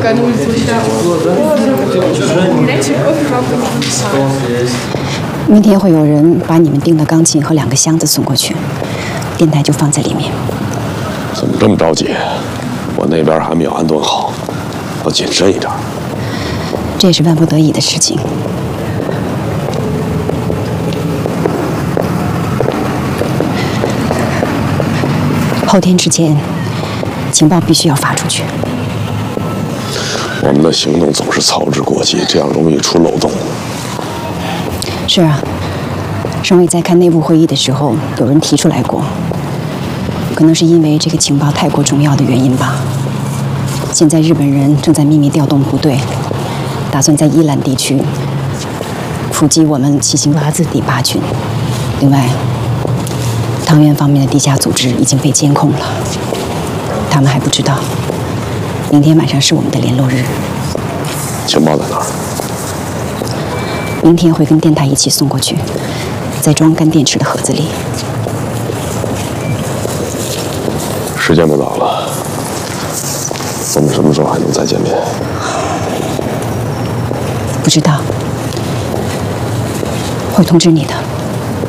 Пока не изучал. 明天会有人把你们订的钢琴和2个箱子送过去，电台就放在里面。 怎么这么着急？我那边还没有安顿好，要谨慎一点。 这也是万不得已的事情。后天之前，情报必须要发出去。 我们的行动总是操之过急，这样容易出漏洞。 是啊，省委在开内部会议的时候，有人提出来过，可能是因为这个情报太过重要的原因吧。现在日本人正在秘密调动部队，打算在伊兰地区伏击我们七星拉兹第8军。另外，汤原方面的地下组织已经被监控了，他们还不知道，明天晚上是我们的联络日。 情报在哪儿？ 明天会跟电台一起送过去，在装干电池的盒子里。 时间不早了，我们什么时候还能再见面？ 不知道，会通知你的。